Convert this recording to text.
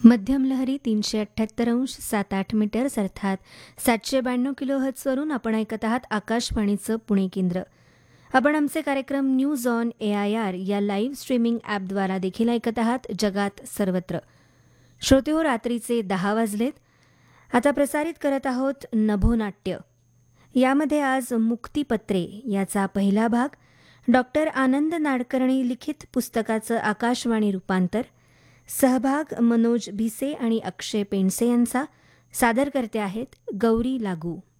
मध्यम लहरी 378.78 मीटर्स अर्थात 792 किलोहर्ट्झवरून आपण ऐकत आहात आकाशवाणीचं पुणे केंद्र. आपण आमचे कार्यक्रम न्यूज ऑन AIR या लाईव्ह स्ट्रीमिंग ॲपद्वारा देखील ऐकत आहात जगात सर्वत्र. श्रोतेहो, रात्रीचे 10 वाजलेत. आता प्रसारित करत आहोत नभोनाट्य. यामध्ये आज मुक्तीपत्रे याचा पहिला भाग, डॉक्टर आनंद नाडकर्णी लिखित पुस्तकाचं आकाशवाणी रूपांतर, सहभाग मनोज भिसे आणि अक्षय पेंडसे यांचा. सादर करते आहेत गौरी लागू.